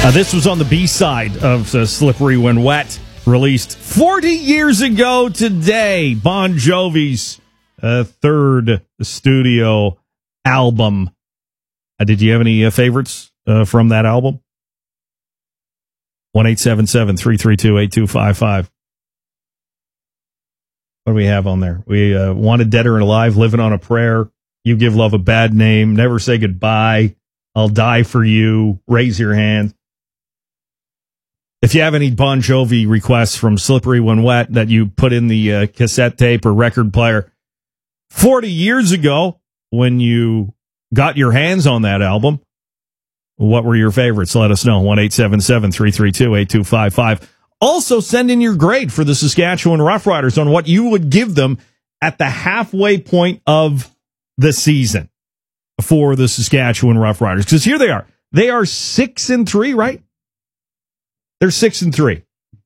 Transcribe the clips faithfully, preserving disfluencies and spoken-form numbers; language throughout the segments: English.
Uh, this was on the B-side of uh, Slippery When Wet, released forty years ago today. Bon Jovi's uh, third studio album. Uh, did you have any uh, favorites uh, from that album? one eight seven seven, three three two, eight two five five. What do we have on there? We uh, Wanted Dead or Alive, Living on a Prayer, You Give Love a Bad Name, Never Say Goodbye, I'll Die for You, Raise Your Hand. If you have any Bon Jovi requests from Slippery When Wet that you put in the uh, cassette tape or record player forty years ago when you got your hands on that album, what were your favorites? Let us know. one eight seven seven, three three two, eight two five five. Also, send in your grade for the Saskatchewan Roughriders on what you would give them at the halfway point of the season for the Saskatchewan Roughriders. Because here they are. They are six and three, right? They're six and three.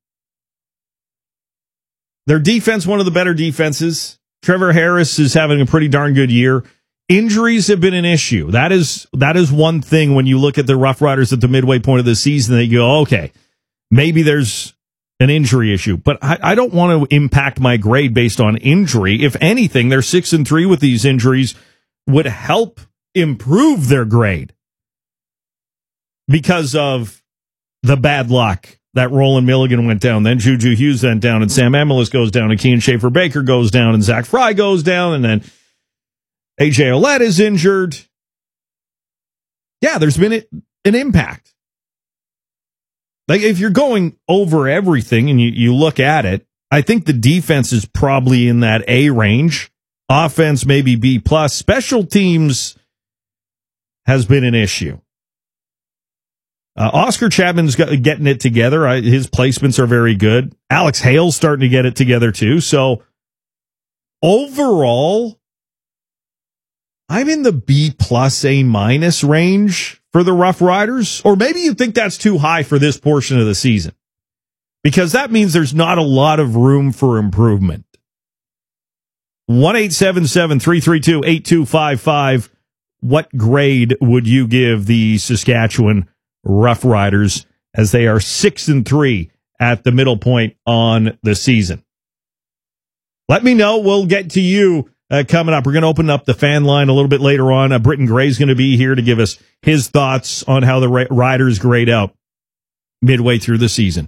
Their defense, one of the better defenses. Trevor Harris is having a pretty darn good year. Injuries have been an issue. That is that is one thing when you look at the Roughriders at the midway point of the season, they go, okay, maybe there's an injury issue. But I, I don't want to impact my grade based on injury. If anything, they're six and three with these injuries would help improve their grade because of the bad luck that Roland Milligan went down, then Juju Hughes went down, and Sam Emilus goes down, and Kean Schaefer-Baker goes down, and Zach Fry goes down, and then A J Ouellette is injured. Yeah, there's been an impact. Like, if you're going over everything and you, you look at it, I think the defense is probably in that A range. Offense maybe B plus. Special teams has been an issue. Uh, Oscar Chapman's got, getting it together. I, his placements are very good. Alex Hale's starting to get it together too. So overall, I'm in the B plus A minus range for the Rough Riders. Or maybe you think that's too high for this portion of the season, because that means there's not a lot of room for improvement. one eight seven seven, three three two, eight two five five. What grade would you give the Saskatchewan Rough Riders as they are six and three at the middle point on the season? Let me know. We'll get to you uh, coming up. We're going to open up the fan line a little bit later on. Uh, Britton Gray's going to be here to give us his thoughts on how the Ra- Riders grade out midway through the season.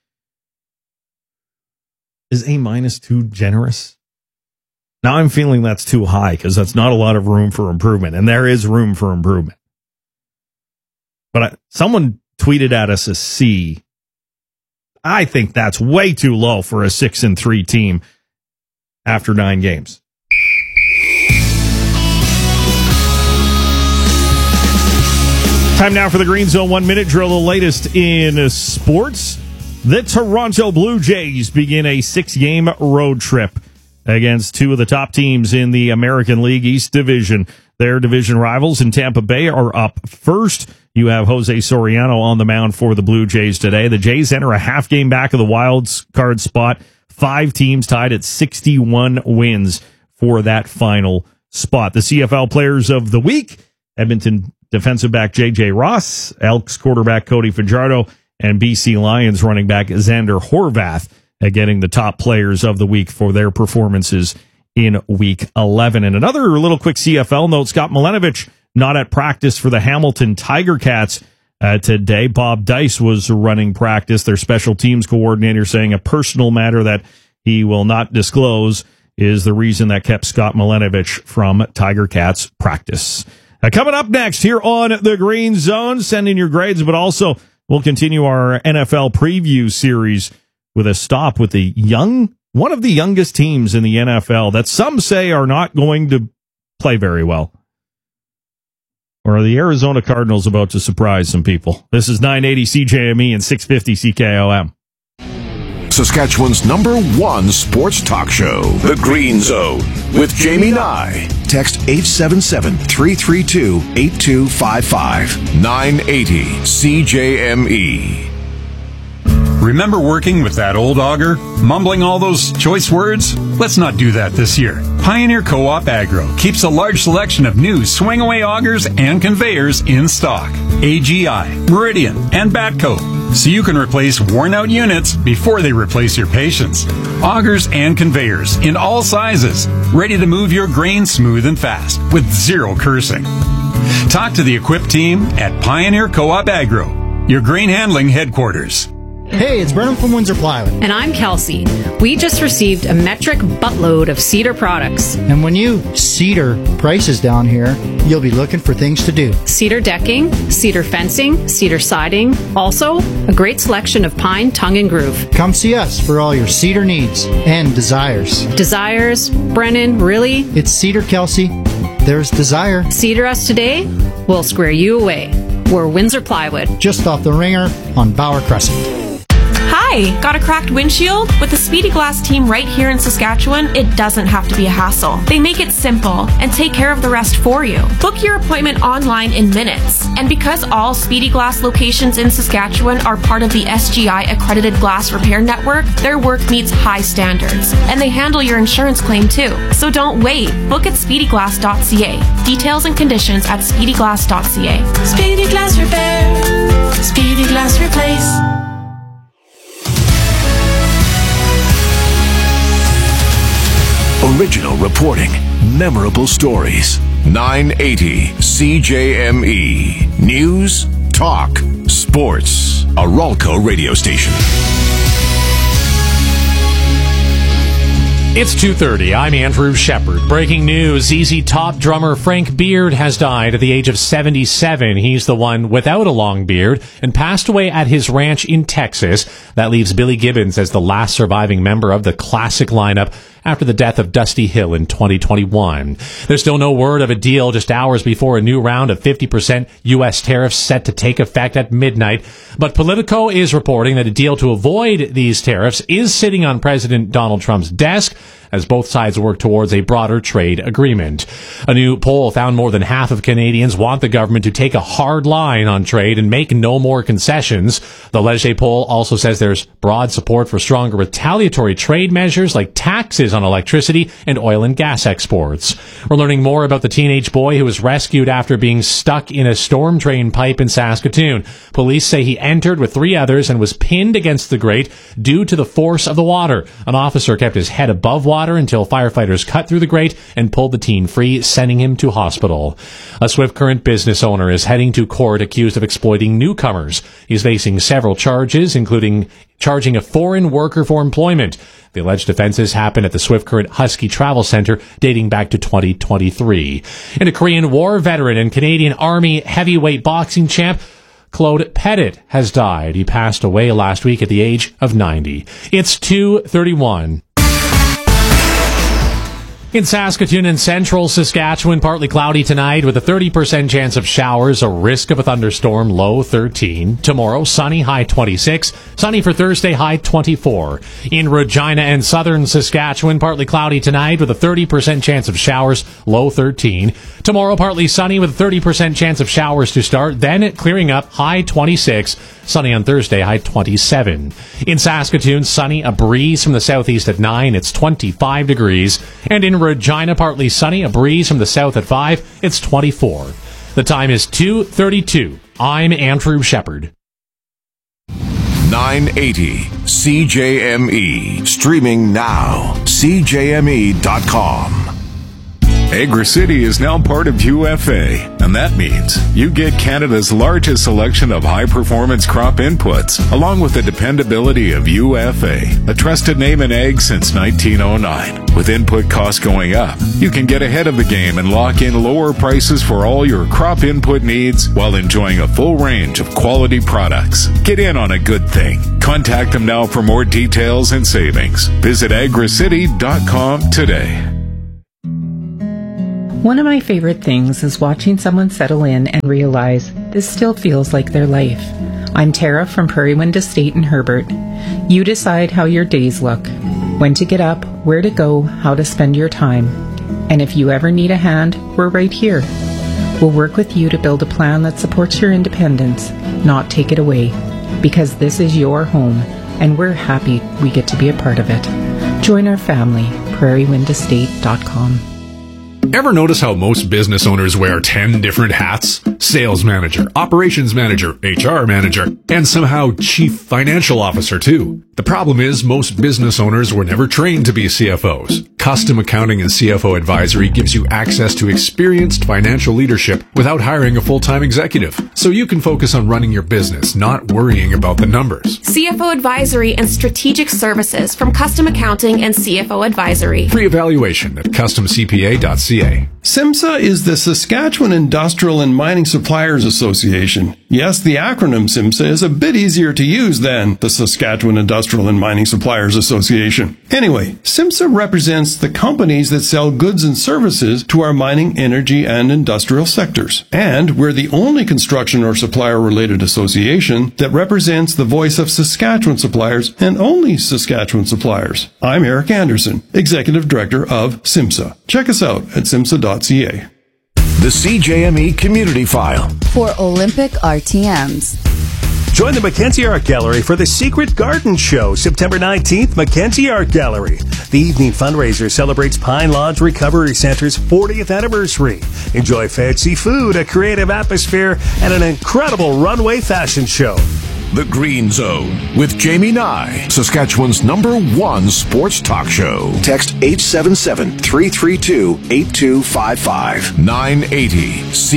Is A minus too generous? Now I'm feeling that's too high because that's not a lot of room for improvement, and there is room for improvement. But I, someone tweeted at us a C. I think that's way too low for a six and three team after nine games. Time now for the Green Zone One Minute Drill. The latest in sports. The Toronto Blue Jays begin a six-game road trip against two of the top teams in the American League East Division. Their division rivals in Tampa Bay are up first. You have Jose Soriano on the mound for the Blue Jays today. The Jays enter a half game back of the wild card spot. Five teams tied at sixty-one wins for that final spot. The C F L Players of the Week: Edmonton defensive back J J Ross, Elks quarterback Cody Fajardo, and B C Lions running back Xander Horvath uh, getting the top players of the week for their performances in Week eleven. And another little quick C F L note: Scott Milenovich not at practice for the Hamilton Tiger Cats uh, today. Bob Dice was running practice, their special teams coordinator, saying a personal matter that he will not disclose is the reason that kept Scott Milenovich from Tiger Cats practice. Uh, coming up next here on the Green Zone, send in your grades, but also we'll continue our N F L preview series with a stop with the young, one of the youngest teams in the N F L that some say are not going to play very well. Or are the Arizona Cardinals about to surprise some people? This is nine eighty C J M E and six fifty C K O M. Saskatchewan's number one sports talk show, The Green Zone, with Jamie Nye. Text eight seven seven, three three two, eight two five five. nine eighty C J M E. Remember working with that old auger? Mumbling all those choice words? Let's not do that this year. Pioneer Co-op Agro keeps a large selection of new swing-away augers and conveyors in stock. A G I, Meridian, and Batco. So you can replace worn-out units before they replace your patience. Augers and conveyors in all sizes, ready to move your grain smooth and fast with zero cursing. Talk to the equipped team at Pioneer Co-op Agro, your grain handling headquarters. Hey, it's Brennan from Windsor Plywood. And I'm Kelsey. We just received a metric buttload of Cedar products. And when you Cedar prices down here, you'll be looking for things to do. Cedar decking, cedar fencing, cedar siding. Also, a great selection of pine, tongue, and groove. Come see us for all your cedar needs and desires. Desires? Brennan, really? It's Cedar, Kelsey. There's desire. Cedar us today, we'll square you away. We're Windsor Plywood. Just off the ringer on Bauer Crescent. Hi, got a cracked windshield? With the Speedy Glass team right here in Saskatchewan, it doesn't have to be a hassle. They make it simple and take care of the rest for you. Book your appointment online in minutes. And because all Speedy Glass locations in Saskatchewan are part of the S G I accredited glass repair network, their work meets high standards. And they handle your insurance claim too. So don't wait. Book at speedy glass dot c a. Details and conditions at speedy glass dot c a. Speedy Glass Repair. Speedy Glass Replace. Original reporting, memorable stories. nine eighty C J M E. News, talk, sports. A Ralco radio station. It's two thirty. I'm Andrew Shepard. Breaking news. Z Z Top drummer Frank Beard has died at the age of seventy-seven. He's the one without a long beard and passed away at his ranch in Texas. That leaves Billy Gibbons as the last surviving member of the classic lineup after the death of Dusty Hill in twenty twenty-one. There's still no word of a deal just hours before a new round of fifty percent U S tariffs set to take effect at midnight. But Politico is reporting that a deal to avoid these tariffs is sitting on President Donald Trump's desk as both sides work towards a broader trade agreement. A new poll found more than half of Canadians want the government to take a hard line on trade and make no more concessions. The Leger poll also says there's broad support for stronger retaliatory trade measures like taxes on electricity and oil and gas exports. We're learning more about the teenage boy who was rescued after being stuck in a storm drain pipe in Saskatoon. Police say he entered with three others and was pinned against the grate due to the force of the water. An officer kept his head above water until firefighters cut through the grate and pulled the teen free, sending him to hospital. A Swift Current business owner is heading to court accused of exploiting newcomers. He's facing several charges, including charging a foreign worker for employment. The alleged offenses happened at the Swift Current Husky Travel Center dating back to twenty twenty-three. And a Korean War veteran and Canadian Army heavyweight boxing champ Claude Pettit has died. He passed away last week at the age of ninety. It's two thirty-one. In Saskatoon and central Saskatchewan, partly cloudy tonight with a thirty percent chance of showers, a risk of a thunderstorm, low thirteen. Tomorrow, sunny, high twenty-six. Sunny for Thursday, high twenty-four. In Regina and southern Saskatchewan, partly cloudy tonight with a thirty percent chance of showers, low thirteen. Tomorrow, partly sunny with a thirty percent chance of showers to start, then clearing up, high twenty-six. Sunny on Thursday, high twenty-seven. In Saskatoon, sunny, a breeze from the southeast at nine. It's twenty-five degrees. And in Regina, partly sunny, a breeze from the south at five. It's twenty-four. The time is two thirty-two. I'm Andrew Shepard. nine eighty C J M E. Streaming now. C J M E dot com. Agri-City is now part of U F A, and that means you get Canada's largest selection of high-performance crop inputs, along with the dependability of U F A, a trusted name in ag since nineteen oh nine. With input costs going up, you can get ahead of the game and lock in lower prices for all your crop input needs while enjoying a full range of quality products. Get in on a good thing. Contact them now for more details and savings. Visit agri city dot com today. One of my favorite things is watching someone settle in and realize this still feels like their life. I'm Tara from Prairie Wind Estate in Herbert. You decide how your days look, when to get up, where to go, how to spend your time. And if you ever need a hand, we're right here. We'll work with you to build a plan that supports your independence, not take it away. Because this is your home, and we're happy we get to be a part of it. Join our family, prairie wind estate dot com. Ever notice how most business owners wear ten different hats? Sales manager, operations manager, H R manager, and somehow chief financial officer too. The problem is most business owners were never trained to be C F Os. Custom Accounting and C F O Advisory gives you access to experienced financial leadership without hiring a full-time executive. So you can focus on running your business, not worrying about the numbers. C F O Advisory and Strategic Services from Custom Accounting and C F O Advisory. Free evaluation at custom c p a dot c a. SIMSA is the Saskatchewan Industrial and Mining Suppliers Association. Yes, the acronym SIMSA is a bit easier to use than the Saskatchewan Industrial and Mining Suppliers Association. Anyway, SIMSA represents the companies that sell goods and services to our mining, energy, and industrial sectors. And we're the only construction or supplier-related association that represents the voice of Saskatchewan suppliers and only Saskatchewan suppliers. I'm Eric Anderson, Executive Director of SIMSA. Check us out at simsa dot c a. The C J M E Community File for Olympic R T Ms. Join the Mackenzie Art Gallery for the Secret Garden Show, September nineteenth, Mackenzie Art Gallery. The evening fundraiser celebrates Pine Lodge Recovery Center's fortieth anniversary. Enjoy fancy food, a creative atmosphere, and an incredible runway fashion show. The Green Zone with Jamie Nye, Saskatchewan's number one sports talk show. Text eight seven seven, three three two, eight two five five. nine eighty